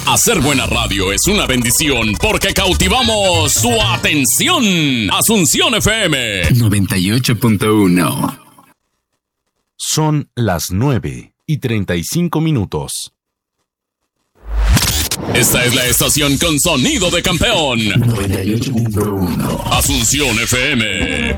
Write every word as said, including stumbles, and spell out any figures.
Hacer buena radio es una bendición porque cautivamos su atención. Asunción F M noventa y ocho punto uno. Son las nueve y treinta y cinco minutos. Esta es la estación con sonido de campeón. noventa y ocho punto uno. Asunción F M.